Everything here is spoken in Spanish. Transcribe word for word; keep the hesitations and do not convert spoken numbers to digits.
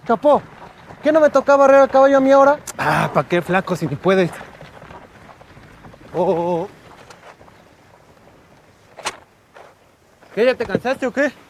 Capó, ¿qué no me tocaba arreglar el caballo a mi hora? Ah, ¿para qué, flaco, si ni puedes? Oh, oh, oh. ¿Qué, ya te cansaste o qué?